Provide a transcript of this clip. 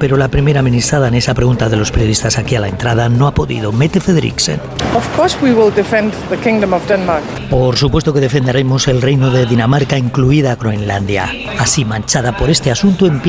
pero la primera ministra danesa, pregunta de los periodistas aquí a la entrada, no ha podido. Mette Frederiksen. Por supuesto que defenderemos el reino de Dinamarca, incluida Groenlandia. Así, manchada por este asunto, empieza